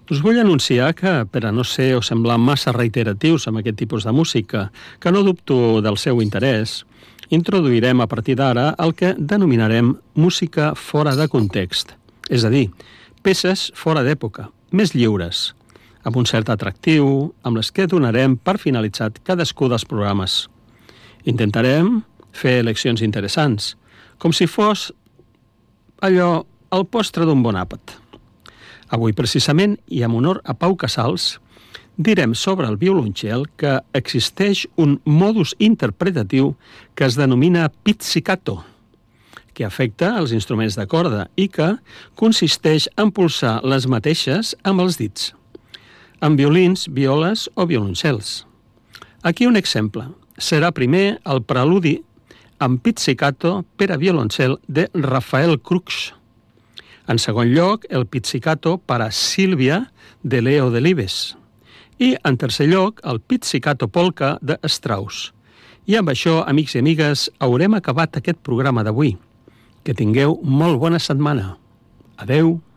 Us vull anunciar que, per a no ser o semblar massa reiteratius amb aquest tipus de música, que no dubto del seu interès, introduirem a partir d'ara el que denominarem música fora de context, és a dir, peces fora d'època, més lliures, amb un cert atractiu, amb les que donarem per finalitzat cadascú dels programes. Intentarem fer eleccions interessants, com si fos allò el postre d'un bon àpat. Avui, precisament, i en honor a Pau Casals, direm sobre el violoncel que existeix un modus interpretatiu que es denomina pizzicato, que afecta els instruments de corda i que consisteix en pulsar les mateixes amb els dits, amb violins, violes o violoncels. Aquí un exemple. Serà primer el preludi amb pizzicato per a violoncel de Rafael Crux. En segon lloc, el pizzicato per a Sílvia de Leo Delibes. I, en tercer lloc, el pizzicato polka de Strauss. I amb això, amics i amigues, haurem acabat aquest programa d'avui. Que tingueu molt bona setmana. Adeu.